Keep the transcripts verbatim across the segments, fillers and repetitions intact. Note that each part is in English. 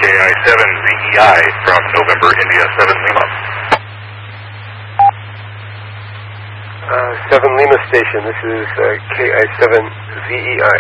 I seven Z E I from November India seven Lima. Uh, seven Lima Station, this is uh, K I seven Z E I.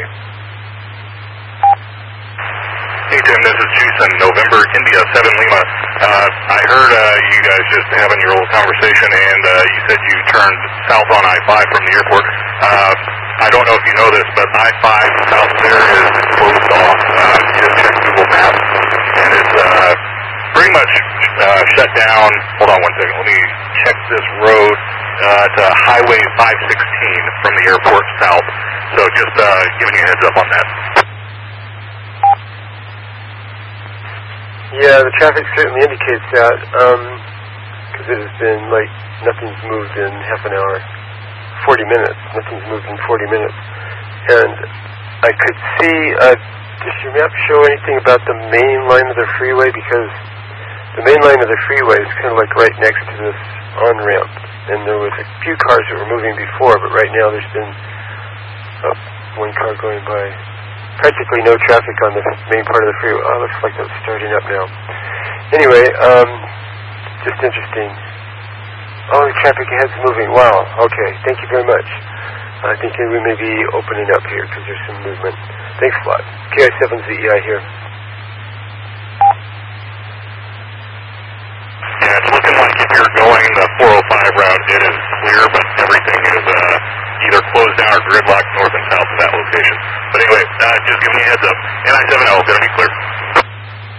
Hey Tim, this is Jason, November India seven Lima. Uh, I heard uh, you guys just having your little conversation, and uh, you said you turned south on I five from the airport. Uh, I don't know if you know this, but I five south there is closed off. Uh, just check Google Maps, and it's uh, pretty much uh, shut down. Hold on one second. Let me check this road. Uh, to Highway five sixteen from the airport south. So just uh, giving you a heads up on that. Yeah, the traffic certainly indicates that, because um, it has been like nothing's moved in half an hour, forty minutes. Nothing's moved in forty minutes. And I could see, uh, does your map show anything about the main line of the freeway? Because the main line of the freeway is kind of like right next to this on-ramp. And there was a few cars that were moving before, but right now there's been uh, one car going by. Practically no traffic on the main part of the freeway. Oh, looks like that's starting up now. Anyway, um, just interesting. Oh, the traffic ahead's moving. Wow. Okay. Thank you very much. I think we may be opening up here because there's some movement. Thanks a lot. K I seven Z E I here. Yeah, it's looking like if you're going the four oh five route, it is clear, but everything is uh, either closed down or gridlocked north and south of that location. But anyway, uh, just giving you a heads up. N I seven L is going to be clear.